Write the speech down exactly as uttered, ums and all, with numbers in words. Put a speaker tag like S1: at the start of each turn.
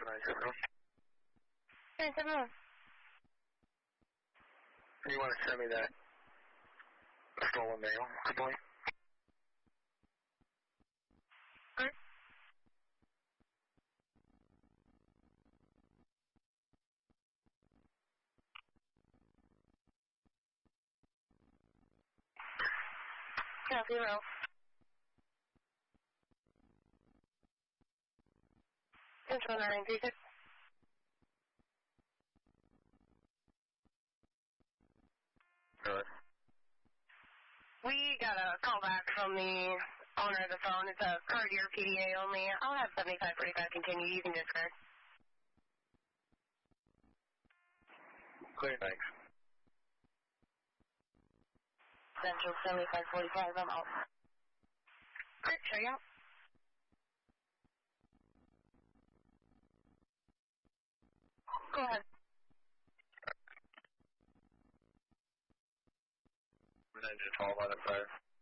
S1: nine seven one.
S2: nine seven one.
S1: You want to send me that stolen mail, please?
S2: Alright. Copy, Ralph. Central nine three six.
S1: Alright.
S2: We got a call back from the owner of the phone. It's a Cartier P D A only. I'll have seventy-five forty-five continue. You can discard.
S1: Clear, thanks.
S2: Central seventy-five forty-five. I'm out. Alright, show you out. Go ahead.
S1: Engine twelve on the fire.